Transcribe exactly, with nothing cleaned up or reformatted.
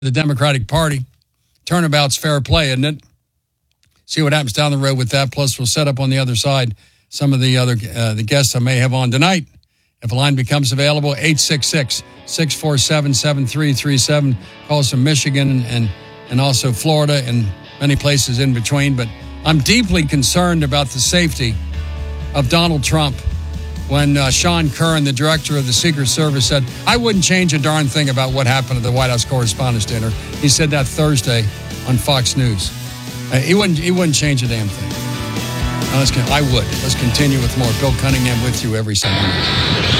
the Democratic Party. Turnabout's fair play, isn't it? See what happens down the road with that. Plus, we'll set up on the other side some of the other uh, the guests I may have on tonight. If a line becomes available, eight six six, six four seven, seven three three seven. Call us from Michigan and, and also Florida and many places in between. But I'm deeply concerned about the safety of Donald Trump when uh, Sean Curran, the director of the Secret Service, said, I wouldn't change a darn thing about what happened at the White House Correspondents' Dinner. He said that Thursday on Fox News. Uh, he wouldn't he wouldn't change a damn thing. Now let's, I would. Let's continue with more. Bill Cunningham with you every Sunday night.